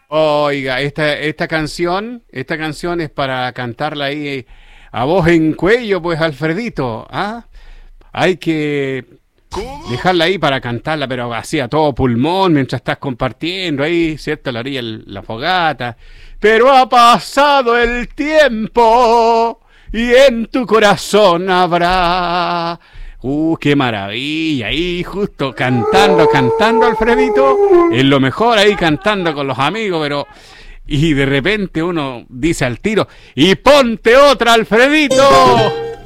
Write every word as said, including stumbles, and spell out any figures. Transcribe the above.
Oiga, esta, esta canción, esta canción es para cantarla ahí a voz en cuello, pues Alfredito, ¿ah? Hay que dejarla ahí para cantarla, pero así a todo pulmón, mientras estás compartiendo ahí, ¿cierto? La orilla, el- la fogata. Pero ha pasado el tiempo y en tu corazón habrá. Uh, qué maravilla, ahí justo cantando, cantando Alfredito, es lo mejor ahí cantando con los amigos, pero... Y de repente uno dice al tiro, y ponte otra, Alfredito.